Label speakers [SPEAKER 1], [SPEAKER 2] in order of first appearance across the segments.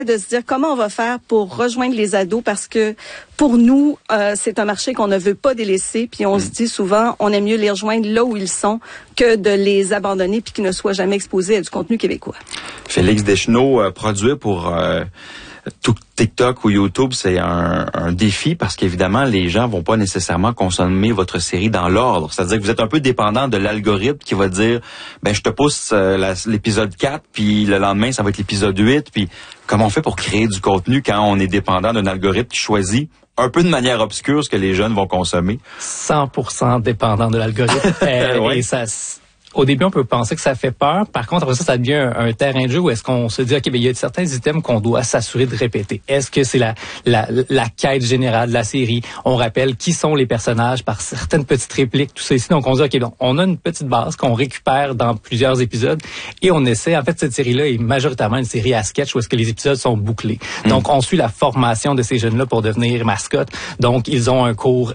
[SPEAKER 1] de se dire comment on va faire pour rejoindre les ados parce que pour nous, c'est un marché qu'on ne veut pas délaisser. Puis on se dit souvent, on aime mieux les rejoindre là où ils sont que de les abandonner puis qu'ils ne soient jamais exposés à du contenu québécois.
[SPEAKER 2] Félix Deschenaux, produire pour tout TikTok ou YouTube, c'est un défi parce qu'évidemment, les gens vont pas nécessairement consommer votre série dans l'ordre. C'est-à-dire que vous êtes un peu dépendant de l'algorithme qui va dire, ben je te pousse l'épisode 4, puis le lendemain, ça va être l'épisode 8. Puis comment on fait pour créer du contenu quand on est dépendant d'un algorithme qui choisit un peu de manière obscure ce que les jeunes vont consommer?
[SPEAKER 3] 100% dépendant de l'algorithme.
[SPEAKER 2] Ouais.
[SPEAKER 3] Et ça... Au début, on peut penser que ça fait peur. Par contre, après ça devient un terrain de jeu où est-ce qu'on se dit, OK, ben, il y a certains items qu'on doit s'assurer de répéter. Est-ce que c'est la quête générale de la série? On rappelle qui sont les personnages par certaines petites répliques, tout ça ici. Donc, on se dit, OK, donc, on a une petite base qu'on récupère dans plusieurs épisodes et on essaie, en fait, cette série-là est majoritairement une série à sketch où est-ce que les épisodes sont bouclés. Donc, on suit la formation de ces jeunes-là pour devenir mascotte. Donc, ils ont un cours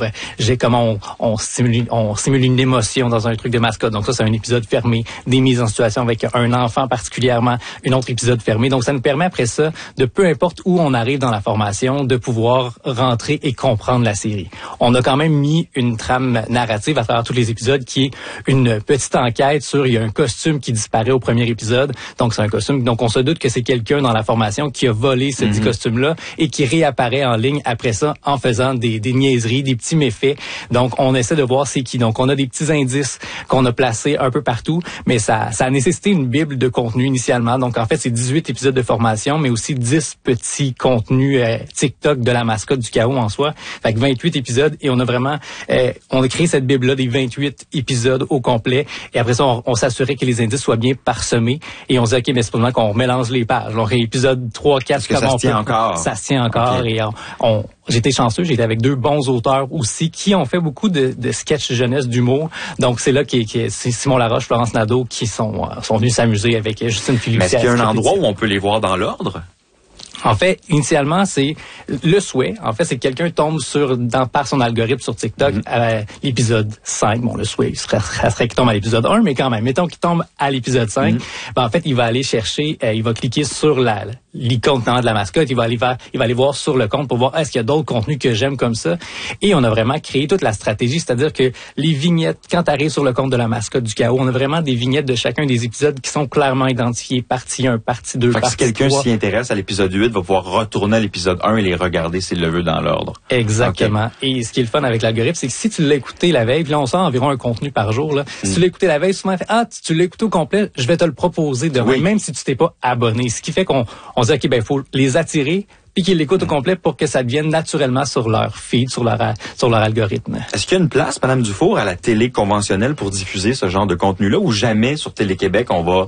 [SPEAKER 3] comment on simule une émotion dans un truc de mascotte. Donc ça, c'est un épisode fermé, des mises en situation avec un enfant particulièrement, un autre épisode fermé. Donc ça nous permet après ça, de peu importe où on arrive dans la formation, de pouvoir rentrer et comprendre la série. On a quand même mis une trame narrative à travers tous les épisodes qui est une petite enquête sur, il y a un costume qui disparaît au premier épisode. Donc c'est un costume, donc on se doute que c'est quelqu'un dans la formation qui a volé ce dit costume-là et qui réapparaît en ligne après ça en faisant des niaiseries, des petits méfaits. Donc on essaie de voir c'est qui. Donc on a des petits indices qu'on a placés un peu partout, mais ça a nécessité une bible de contenu initialement. Donc, en fait, c'est 18 épisodes de formation, mais aussi 10 petits contenus TikTok de la mascotte du chaos en soi. Fait que 28 épisodes et on a vraiment, on a créé cette bible-là des 28 épisodes au complet. Et après ça, on s'assurait que les indices soient bien parsemés. Et on se dit, OK, mais c'est pour qu'on mélange les pages. Donc, épisode 3, 4,
[SPEAKER 2] ça se tient encore.
[SPEAKER 3] Ça se tient encore. Okay. Et j'étais chanceux, j'étais avec 2 bons auteurs aussi qui ont fait beaucoup de sketchs jeunesse d'humour. Donc c'est là c'est Simon Laroche, Florence Nadeau qui sont venus s'amuser avec Justine Philippe.
[SPEAKER 2] Mais est-ce qu'il y a un endroit où on peut les voir dans l'ordre?
[SPEAKER 3] En fait, initialement, c'est le souhait. En fait, c'est que quelqu'un tombe par son algorithme sur TikTok à l'épisode 5. Bon, le souhait, ça serait qu'il tombe à l'épisode 1, mais quand même, mettons qu'il tombe à l'épisode 5. Ben, en fait, il va aller chercher, il va cliquer sur l'icône de la mascotte. Il va aller voir sur le compte pour voir est-ce qu'il y a d'autres contenus que j'aime comme ça. Et on a vraiment créé toute la stratégie, c'est-à-dire que les vignettes, quand tu arrives sur le compte de la mascotte du chaos, on a vraiment des vignettes de chacun des épisodes qui sont clairement identifiées. Partie 1, partie 2,
[SPEAKER 2] partie 3. Si quelqu'un s'y intéresse à l'épisode 8, va pouvoir retourner à l'épisode 1 et les regarder s'il le veut dans l'ordre.
[SPEAKER 3] Exactement. Okay. Et ce qui est le fun avec l'algorithme, c'est que si tu l'as écouté la veille, puis là on sort environ un contenu par jour, là. Si tu l'as écouté la veille, souvent fait tu l'as écouté au complet, je vais te le proposer demain, même si tu t'es pas abonné. Ce qui fait qu'on dit OK, ben faut les attirer puis qu'ils l'écoutent au complet pour que ça devienne naturellement sur leur feed, sur leur algorithme.
[SPEAKER 2] Est-ce qu'il y a une place, Madame Dufour, à la télé conventionnelle pour diffuser ce genre de contenu-là ou jamais sur Télé-Québec on va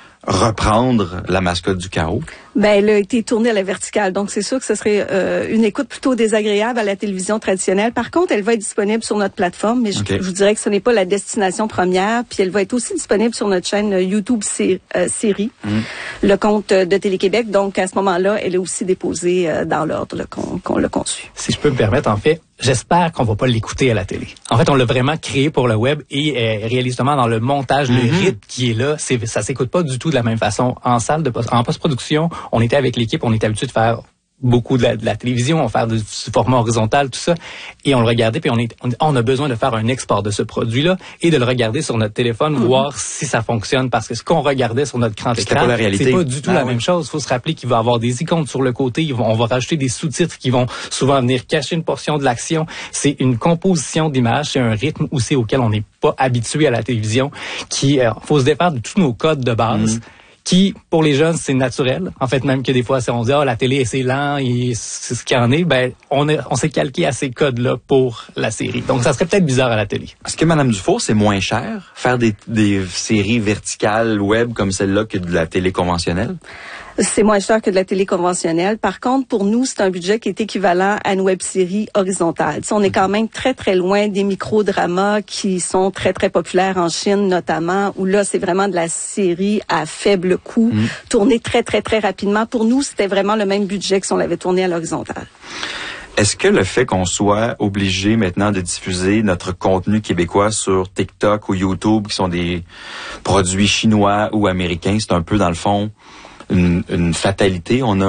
[SPEAKER 2] reprendre la mascotte du chaos?
[SPEAKER 1] Ben, elle a été tournée à la verticale, donc c'est sûr que ce serait une écoute plutôt désagréable à la télévision traditionnelle. Par contre, elle va être disponible sur notre plateforme, mais je vous dirais que ce n'est pas la destination première. Puis elle va être aussi disponible sur notre chaîne YouTube série, le compte de Télé-Québec. Donc à ce moment-là, elle est aussi déposée dans l'ordre qu'on l'a conçu.
[SPEAKER 3] Si je peux me permettre, en fait, j'espère qu'on va pas l'écouter à la télé. En fait, on l'a vraiment créé pour le web et réalistement dans le montage, le rythme qui est là, ça s'écoute pas du tout de la même façon. En salle en post-production, on était avec l'équipe, on était habitué de faire beaucoup de la télévision, on fait du format horizontal, tout ça, et on le regardait, puis on a besoin de faire un export de ce produit-là et de le regarder sur notre téléphone, voir si ça fonctionne, parce que ce qu'on regardait sur notre grand écran, c'est pas du tout la même chose. Il faut se rappeler qu'il va y avoir des icônes sur le côté, on va rajouter des sous-titres qui vont souvent venir cacher une portion de l'action. C'est une composition d'images, c'est un rythme aussi auquel on n'est pas habitué à la télévision, faut se défaire de tous nos codes de base. Qui, pour les jeunes, c'est naturel. En fait, même que des fois, on dit, la télé, c'est lent, et c'est ce qu'il y en est. Ben, on s'est calqué à ces codes-là pour la série. Donc, ça serait peut-être bizarre à la télé.
[SPEAKER 2] Est-ce que, Madame Dufour, c'est moins cher, faire des séries verticales web comme celle-là que de la télé conventionnelle?
[SPEAKER 1] C'est moins cher que de la télé conventionnelle. Par contre, pour nous, c'est un budget qui est équivalent à une web-série horizontale. T'sais, on est quand même très, très loin des micro-dramas qui sont très, très populaires en Chine, notamment, où là, c'est vraiment de la série à faible coût, tournée très, très, très rapidement. Pour nous, c'était vraiment le même budget que si on l'avait tourné à l'horizontale.
[SPEAKER 2] Est-ce que le fait qu'on soit obligé maintenant de diffuser notre contenu québécois sur TikTok ou YouTube, qui sont des produits chinois ou américains, c'est un peu, dans le fond, une fatalité? On a